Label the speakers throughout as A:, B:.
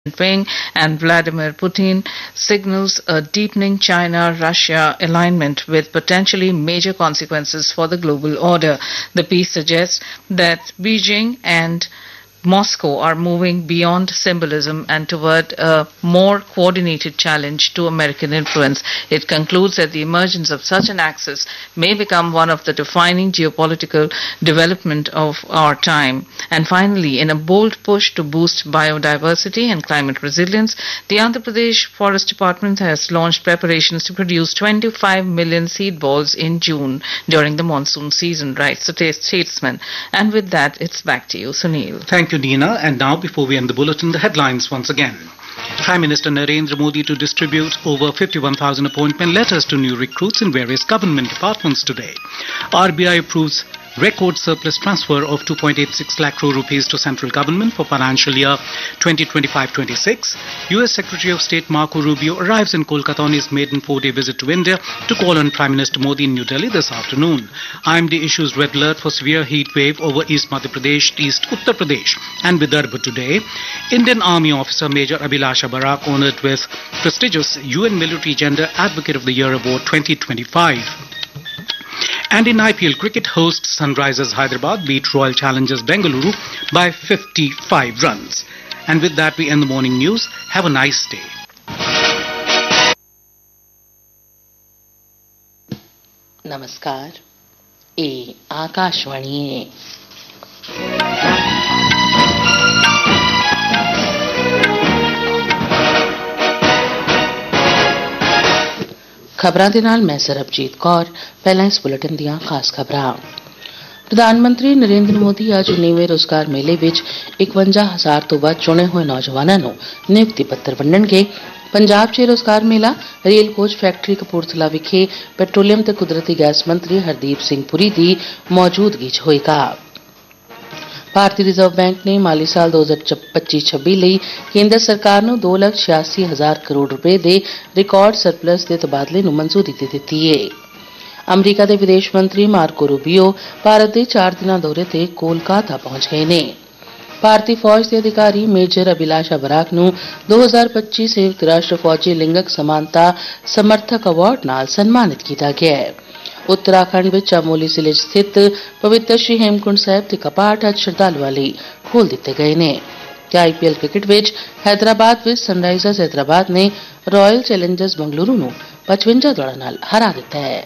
A: Jinping and Vladimir Putin signals a deepening China-Russia alignment with potentially major consequences for the global order. The piece suggests that Beijing and Moscow are moving beyond symbolism and toward a more coordinated challenge to American influence. It concludes that the emergence of such an axis may become one of the defining geopolitical development of our time. And finally, in a bold push to boost biodiversity and climate resilience, the Andhra Pradesh Forest Department has launched preparations to produce 25 million seed balls in June during the monsoon season, writes the statesman. And with that, it's back to you, Sunil.
B: Thank you, Nina. And now, before we end the bulletin, the headlines once again. Prime Minister Narendra Modi to distribute over 51,000 appointment letters to new recruits in various government departments today. RBI approves record surplus transfer of 2.86 lakh crore rupees to central government for financial year 2025-26. US Secretary of State Marco Rubio arrives in Kolkata on his maiden 4-day visit to India to call on Prime Minister Modi in New Delhi this afternoon. IMD issues red alert for severe heat wave over East Madhya Pradesh, East Uttar Pradesh and Vidarbha today. Indian Army officer Major Abhilasha Barak honored with prestigious UN Military Gender Advocate of the Year Award 2025. And in IPL cricket, hosts Sunrisers Hyderabad beat Royal Challengers Bengaluru by 55 runs. And with that, we end the morning news. Have a nice day.
C: नमस्कार, ये आकाशवाणी है। ਖਬਰਾਂ ਦੇ ਨਾਲ ਮੈਂ ਸਰਬਜੀਤ ਕੌਰ। ਪਹਿਲਾਂ ਇਸ bulletin ਦੀਆਂ ਖਾਸ ਖਬਰਾਂ। ਪ੍ਰਧਾਨ ਮੰਤਰੀ ਨਰਿੰਦਰ ਮੋਦੀ ਅੱਜ 19ਵੇਂ ਰੋਜ਼ਗਾਰ ਮੇਲੇ ਵਿੱਚ 51,000 ਤੋਂ ਵੱਧ ਚੁਣੇ ਹੋਏ ਨੌਜਵਾਨਾਂ ਨੂੰ ਨਿਯੁਕਤੀ ਪੱਤਰ ਵੰਡਣਗੇ। ਪੰਜਾਬ 'ਚ ਰੋਜ਼ਗਾਰ ਮੇਲਾ ਰੇਲ ਕੋਚ ਫੈਕਟਰੀ ਕਪੂਰਥਲਾ ਵਿਖੇ ਪੈਟਰੋਲੀਅਮ ਤੇ ਕੁਦਰਤੀ ਗੈਸ ਮੰਤਰੀ ਹਰਦੀਪ ਸਿੰਘ ਪੁਰੀ ਦੀ ਮੌਜੂਦਗੀ 'ਚ ਹੋਏਗਾ। ਭਾਰਤੀ ਰਿਜ਼ਰਵ ਬੈਂਕ ਨੇ ਮਾਲੀ ਸਾਲ 2025-26 ਲਈ ਕੇਂਦਰ ਸਰਕਾਰ ਨੂੰ 2,86,000 ਕਰੋੜ ਰੁਪਏ ਦੇ ਰਿਕਾਰਡ ਸਰਪਲਸ ਦੇ ਤਬਾਦਲੇ ਨੂੰ ਮਨਜ਼ੂਰੀ ਦੇ ਦਿੱਤੀ ਹੈ। ਅਮਰੀਕਾ ਦੇ ਵਿਦੇਸ਼ ਮੰਤਰੀ ਮਾਰਕੋ ਰੂਬੀਓ ਭਾਰਤ ਦੇ 4 ਦਿਨਾਂ ਦੌਰੇ ਤੇ ਕੋਲਕਾਤਾ ਪਹੁੰਚ ਗਏ ਨੇ। ਭਾਰਤੀ ਫੌਜ ਦੇ ਅਧਿਕਾਰੀ ਮੇਜਰ ਅਭਿਲਾਸ਼ਾ ਬਰਾਕ ਨੂੰ 2025 ਸੰਯੁਕਤ ਰਾਸ਼ਟਰ ਫੌਜੀ ਲਿੰਗਕ ਸਮਾਨਤਾ ਸਮਰਥਕ ਅਵਾਰਡ ਨਾਲ ਸਨਮਾਨਿਤ ਕੀਤਾ ਗਿਆ ਹੈ। उत्तराखंड में चमोली जिले स्थित पवित्र श्री हेमकुंड साहिब के कपाट अज श्रद्धालुओं लिए खोल दिए गए हैं। आईपीएल क्रिकेट में हैदराबाद में सनराइजर्स हैदराबाद ने रॉयल चैलेंजर्स बंगलुरु ਨੂੰ 55 ਦੌੜਾਂ ਨਾਲ ਹਰਾ ਦਿੱਤਾ ਹੈ।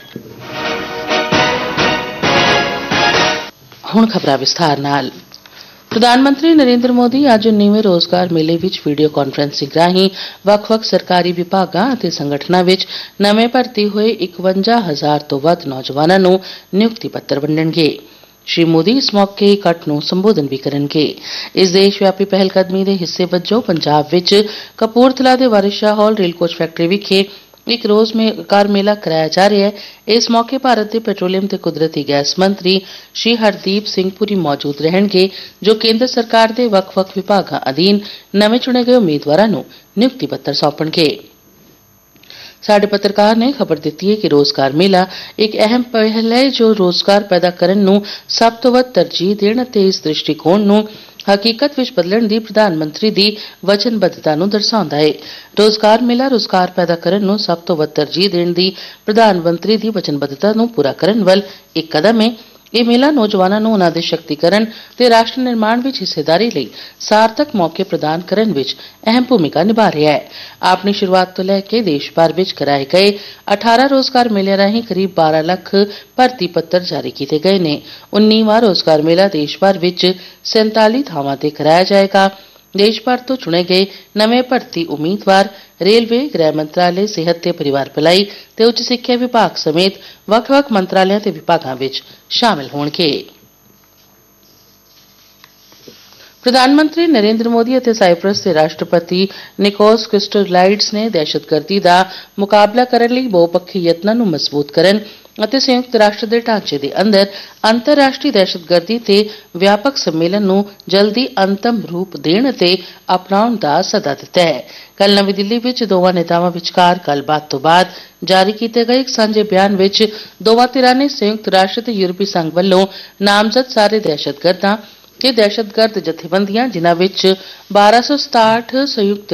C: ਹੁਣ ਖਬਰਾਂ ਵਿਸਥਾਰ ਨਾਲ। ਪ੍ਰਧਾਨ ਮੰਤਰੀ ਨਰਿੰਦਰ ਮੋਦੀ ਅੱਜ 19ਵੇਂ ਰੋਜ਼ਗਾਰ ਮੇਲੇ ਵਿੱਚ ਵੀਡੀਓ ਕਾਨਫਰੰਸਿੰਗ ਰਾਹੀਂ ਵੱਖ-ਵੱਖ ਸਰਕਾਰੀ ਵਿਭਾਗਾਂ ਅਤੇ ਸੰਗਠਨਾਂ ਵਿੱਚ ਨਵੇਂ ਭਰਤੀ ਹੋਏ 51,000 ਤੋਂ ਵੱਧ ਨੌਜਵਾਨਾਂ ਨੂੰ ਨਿਯੁਕਤੀ ਪੱਤਰ ਵੰਡਣਗੇ। श्री मोदी इस मौके इकट्ठ ਨੂੰ ਸੰਬੋਧਨ ਵੀ ਕਰਨਗੇ। ਇਸ ਦੇਸ਼ ਵਿਆਪੀ ਪਹਿਲਕਦਮੀ ਦੇ ਹਿੱਸੇ ਵਜੋਂ ਪੰਜਾਬ ਵਿੱਚ ਕਪੂਰਥਲਾ ਦੇ ਵਾਰਿਸ਼ਾ ਹਾਲ ਰੇਲ ਕੋਚ ਫੈਕਟਰੀ ਵਿਖੇ ਇੱਕ ਰੋਜ਼ਗਾਰ ਮੇਲਾ ਕਰਾਇਆ ਜਾ ਰਿਹਾ ਹੈ। ਇਸ ਮੌਕੇ ਭਾਰਤ ਦੇ ਪੈਟਰੋਲੀਅਮ ਤੇ ਕੁਦਰਤੀ ਗੈਸ ਮੰਤਰੀ ਸ਼੍ਰੀ ਹਰਦੀਪ ਸਿੰਘ ਪੁਰੀ ਮੌਜੂਦ ਰਹਿਣਗੇ, ਜੋ ਕੇਂਦਰ ਸਰਕਾਰ ਦੇ ਵੱਖ-ਵੱਖ ਵਿਭਾਗਾਂ ਅਧੀਨ ਨਵੇਂ ਚੁਣੇ ਗਏ ਉਮੀਦਵਾਰਾਂ ਨੂੰ ਨਿਯੁਕਤੀ ਪੱਤਰ ਸੌਂਪਣਗੇ। ਸਾਡੇ ਪੱਤਰਕਾਰ ਨੇ ਖਬਰ ਦਿੱਤੀ ਹੈ ਕਿ ਰੋਜ਼ਗਾਰ ਮੇਲਾ ਇੱਕ ਅਹਿਮ ਪਹਿਲ ਹੈ ਜੋ ਰੋਜ਼ਗਾਰ ਪੈਦਾ ਕਰਨ ਨੂੰ ਸਭ ਤੋਂ ਵੱਧ ਤਰਜੀਹ ਦੇਣ ਅਤੇ ਇਸ ਦ੍ਰਿਸ਼ਟੀਕੋਣ ਨੂੰ ਹਕੀਕਤ ਵਿੱਚ ਬਦਲਣ ਦੀ ਪ੍ਰਧਾਨ ਮੰਤਰੀ ਦੀ ਵਚਨਬੱਧਤਾ ਨੂੰ ਦਰਸਾਉਂਦਾ ਹੈ। ਰੋਜ਼ਗਾਰ ਮੇਲਾ ਰੋਜ਼ਗਾਰ ਪੈਦਾ ਕਰਨ ਨੂੰ ਸਭ ਤੋਂ ਵੱਧ ਤਰਜੀਹ ਦੇਣ ਦੀ ਪ੍ਰਧਾਨ ਮੰਤਰੀ ਦੀ ਵਚਨਬੱਧਤਾ ਨੂੰ ਪੂਰਾ ਕਰਨ ਵੱਲ ਇੱਕ ਕਦਮ ਹੈ। ਇਹ ਮੇਲਾ ਨੌਜਵਾਨਾਂ ਨੂੰ ਉਨ੍ਹਾਂ ਦੇ ਸ਼ਕਤੀਕਰਨ ਤੇ ਰਾਸ਼ਟਰ ਨਿਰਮਾਣ ਵਿੱਚ ਹਿੱਸੇਦਾਰੀ ਲਈ ਸਾਰਥਕ ਮੌਕੇ ਪ੍ਰਦਾਨ ਕਰਨ ਵਿੱਚ ਅਹਿਮ ਭੂਮਿਕਾ ਨਿਭਾ ਰਿਹਾ ਹੈ। ਆਪਣੀ ਸ਼ੁਰੂਆਤ ਤੋਂ ਲੈ ਕੇ ਦੇਸ਼ ਭਰ ਵਿੱਚ ਕਰਾਏ ਗਏ 18 ਰੋਜ਼ਗਾਰ ਮੇਲਿਆਂ ਰਾਹੀਂ ਕਰੀਬ 12 ਲੱਖ ਭਰਤੀ ਪੱਤਰ ਜਾਰੀ ਕੀਤੇ ਗਏ ਨੇ। 19ਵਾਂ ਰੋਜ਼ਗਾਰ ਮੇਲਾ ਦੇਸ਼ ਭਰ ਵਿੱਚ 47 ਥਾਵਾਂ ਤੇ ਕਰਾਇਆ ਜਾਏਗਾ। ਦੇਸ਼ ਭਰ ਤੋਂ ਚੁਣੇ ਗਏ ਨਵੇਂ ਭਰਤੀ ਉਮੀਦਵਾਰ ਰੇਲਵੇ, ਗ੍ਰਹਿ ਮੰਤਰਾਲੇ, ਸਿਹਤ ਤੇ ਪਰਿਵਾਰ ਭਲਾਈ ਤੇ ਉੱਚ ਸਿੱਖਿਆ ਵਿਭਾਗ ਸਮੇਤ ਵੱਖ-ਵੱਖ ਮੰਤਰਾਲਿਆਂ ਤੇ ਵਿਭਾਗਾਂ ਵਿੱਚ ਸ਼ਾਮਿਲ ਹੋਣਗੇ। ਪ੍ਰਧਾਨ ਮੰਤਰੀ ਨਰਿੰਦਰ ਮੋਦੀ ਅਤੇ ਸਾਈਪ੍ਰਸ ਦੇ ਰਾਸ਼ਟਰਪਤੀ ਨਿਕੋਸ ਕ੍ਰਿਸਟੋਲਾਈਡਸ ਨੇ ਦਹਿਸ਼ਤਗਰਦੀ ਦਾ ਮੁਕਾਬਲਾ ਕਰਨ ਲਈ ਬਹੁਪੱਖੀ ਯਤਨਾਂ ਨੂੰ ਮਜ਼ਬੂਤ ਕਰਨ ਅਤੇ ਸੰਯੁਕਤ ਰਾਸ਼ਟਰ ਦੇ ਢਾਂਚੇ ਦੇ ਅੰਦਰ ਅੰਤਰਰਾਸ਼ਟਰੀ ਦਹਿਸ਼ਤਗਰਦੀ ਤੇ ਵਿਆਪਕ ਸੰਮੇਲਨ ਨੂੰ ਜਲਦੀ ਅੰਤਮ ਰੂਪ ਦੇਣ ਅਤੇ ਅਪਣਾਉਣ ਦਾ ਸੱਦਾ ਦਿੱਤਾ ਹੈ। ਕੱਲ੍ਹ ਨਵੀਂ ਦਿੱਲੀ ਵਿੱਚ ਦੋਵਾਂ ਨੇਤਾਵਾਂ ਵਿਚਕਾਰ ਗੱਲਬਾਤ ਤੋਂ ਬਾਅਦ ਜਾਰੀ ਕੀਤੇ ਗਏ ਇੱਕ ਸਾਂਝੇ ਬਿਆਨ ਵਿੱਚ ਦੋਵਾਂ ਧਿਰਾਂ ਨੇ ਸੰਯੁਕਤ ਰਾਸ਼ਟਰ ਤੇ ਯੂਰਪੀ ਸੰਘ ਵੱਲੋਂ ਨਾਮਜ਼ਦ ਸਾਰੇ ਦਹਿਸ਼ਤਗਰਦਾਂ ਕਿ ਦਹਿਸ਼ਤਗਰਦ ਜਥੇਬੰਦੀਆਂ ਜਿਨ੍ਹਾਂ ਵਿੱਚ 1267 ਸੰਯੁਕਤ